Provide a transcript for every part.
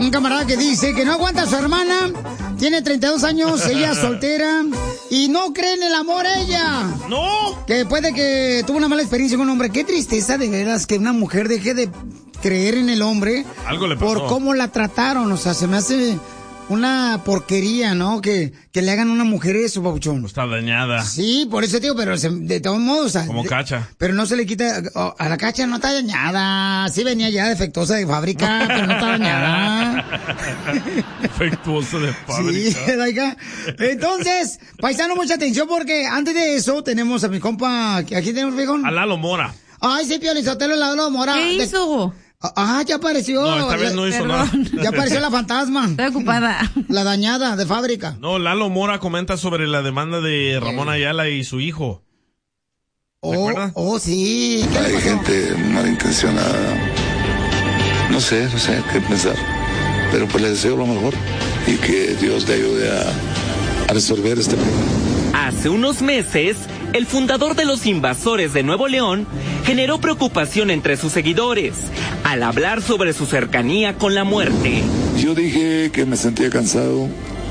un camarada que dice que no aguanta a su hermana, tiene 32 años, ella es soltera y no cree en el amor ella. ¡No! Que después de que tuvo una mala experiencia con un hombre, qué tristeza de veras que una mujer deje de creer en el hombre. Algo le pasó. Por cómo la trataron, o sea, se me hace una porquería, ¿no? Que le hagan a una mujer eso, Papuchón. Está dañada. Sí, por eso, tío, pero de todos modos... O sea, como Cacha. Pero no se le quita... A la Cacha no está dañada. Sí venía ya defectuosa de fábrica, pero no está dañada. Defectuosa de fábrica. Sí, Laika. Entonces, paisano, mucha atención porque antes de eso tenemos a mi compa... Aquí tenemos, viejón. A Lalo Mora. Ay, sí, Piolizotelo, Lalo Mora. ¿Qué hizo? Ya apareció. No, esta vez no hizo nada. Ya apareció la fantasma. Estoy ocupada. La dañada de fábrica. No, Lalo Mora comenta sobre la demanda de Ramón Ayala y su hijo. ¿Recuerda? Sí. Hay gente malintencionada. No sé qué pensar. Pero pues le deseo lo mejor y que Dios le ayude a resolver este problema. Hace unos meses, el fundador de los Invasores de Nuevo León generó preocupación entre sus seguidores al hablar sobre su cercanía con la muerte. Yo dije que me sentía cansado,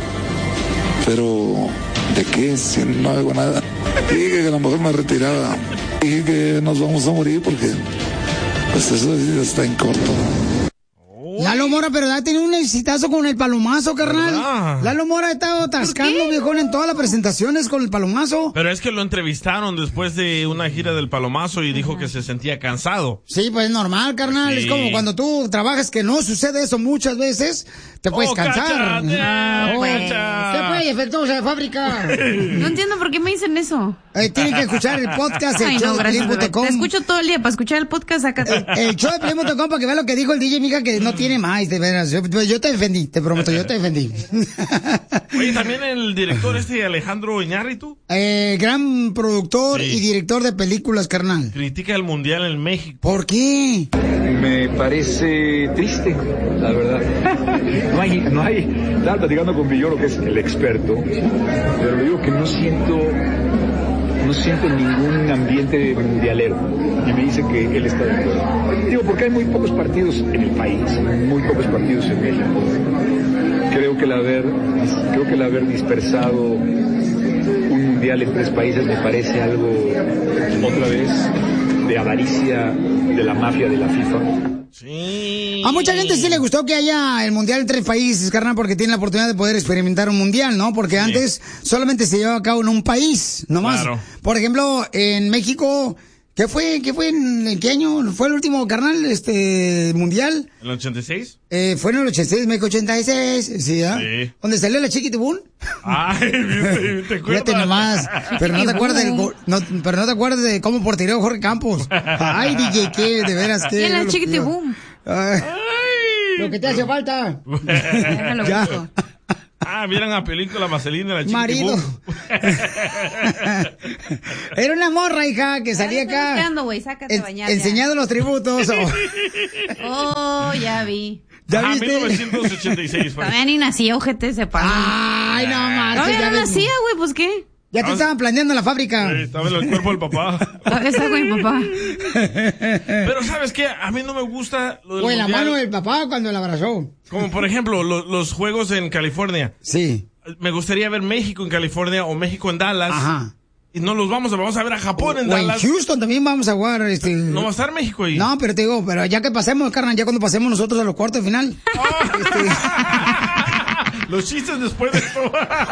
pero ¿de qué? Si no hago nada. Dije que a lo mejor me retiraba. Dije que nos vamos a morir porque pues eso está en corto. Lalo Mora, pero ha tenido un exitazo con el palomazo, carnal. ¿Verdad? Lalo Mora ha estado atascando, viejón, en todas las presentaciones con el palomazo. Pero es que lo entrevistaron después de una gira del palomazo y dijo que se sentía cansado. Sí, pues es normal, carnal. Sí. Es como cuando tú trabajas que no sucede eso muchas veces, te puedes cansar. Se puede, efectuosa de fábrica. No entiendo por qué me dicen eso. Tienen que escuchar el podcast, el show de Pelín.com. Te escucho todo el día para escuchar el podcast, sácate. El show de Pelín.com para que vean lo que dijo el DJ, mija, que no tiene más, de veras. Yo te defendí, te prometo, yo te defendí. Oye, también el director Alejandro Iñárritu. Gran productor y director de películas, carnal. Critica el Mundial en México. ¿Por qué? Me parece triste, la verdad. No hay, estaba platicando con Villoro, que es el experto, pero le digo que no siento ningún ambiente mundialero, y me dice que él está de acuerdo. Digo, porque hay muy pocos partidos en el país, muy pocos partidos en México. Creo que el haber dispersado un mundial en 3 países me parece algo, otra vez, de avaricia de la mafia de la FIFA. Sí. A mucha gente sí le gustó que haya el mundial en 3 países, carnal, porque tiene la oportunidad de poder experimentar un mundial, ¿no? Porque antes solamente se llevaba a cabo en un país, nomás. Claro. Por ejemplo, en México, ¿qué fue en qué año fue el último, carnal, mundial? ¿El 86? Fue en el 86, México 86, ¿sí, ¿ah? Sí. ¿Dónde salió la Chiquitibún? Ay, ¿te acuerdas? Fíjate nomás, pero no te acuerdas de cómo portereó Jorge Campos. Ay, DJ, ¿qué? De veras, ¿qué? ¿Quién es la Chiquitibún? Lo que te hace falta. Ya. Vieron la película Vaselina, la chica. Marido. Era una morra, hija, que salía acá. Enseñando los tributos. Ya vi. ¿Ya viste? 1986 fue. Todavía ni nacía, ojete, se paró. Ay, no más. Todavía no nacía, güey, pues ¿qué? Ya te estaban planeando en la fábrica. Sí, estaba en el cuerpo del papá. Está con mi papá. Pero ¿sabes qué? A mí no me gusta lo del o en mundial. La mano del papá cuando la abrazó. Como por ejemplo los juegos en California. Sí. Me gustaría ver México en California o México en Dallas. Ajá. Y no los vamos a ver a Japón en Dallas. En Houston también vamos a jugar. No va a estar México ahí. No, pero te digo, ya que pasemos, carnal, ya cuando pasemos nosotros a los cuartos de final. Los chistes después de esto.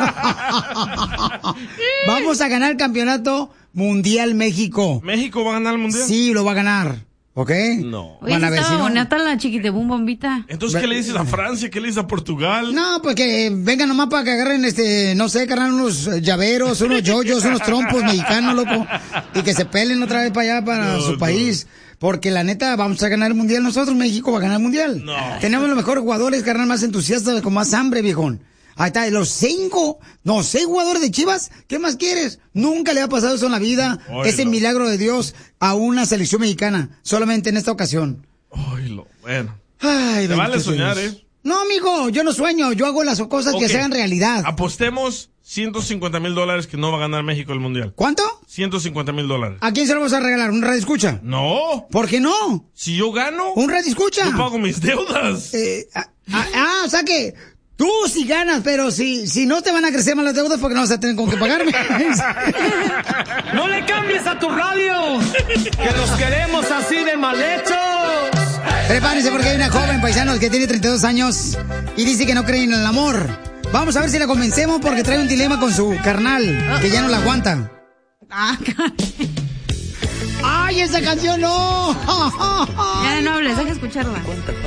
Vamos a ganar el campeonato mundial México. ¿México va a ganar el mundial? Sí, lo va a ganar. ¿Ok? No. Oye, van a ver si bonita la Chiquitibum bombita. Entonces, ¿qué le dices a Francia? ¿Qué le dices a Portugal? No, pues que vengan nomás para que agarren no sé, carnal, unos llaveros, unos yoyos, unos trompos mexicanos, loco. Y que se pelen otra vez para allá, para su país. Porque la neta, vamos a ganar el mundial nosotros, México va a ganar el mundial. No. Tenemos los mejores jugadores, carnal, más entusiastas, con más hambre, viejón. Ahí está, los 6 jugadores de Chivas, ¿qué más quieres? Nunca le ha pasado eso en la vida, ese milagro de Dios a una selección mexicana, solamente en esta ocasión. Bueno. Ay, te vale soñar, No, amigo, yo no sueño, yo hago las cosas que sean realidad. Apostemos $150,000 que no va a ganar México el mundial. ¿Cuánto? $150,000. ¿A quién se lo vamos a regalar? ¿Un radio escucha? No. ¿Por qué no? Si yo gano. ¿Un radio escucha? Yo pago mis deudas. O sea que tú sí ganas, pero si no te van a crecer más las deudas porque no vas a tener con qué pagarme. ¡No le cambies a tu radio! ¡Que nos queremos así de mal hechos! Prepárense porque hay una joven, paisanos, que tiene 32 años y dice que no cree en el amor. Vamos a ver si la convencemos porque trae un dilema con su carnal, que ya no la aguanta. ¡Ay, esa canción no! Ya no hables, deja escucharla.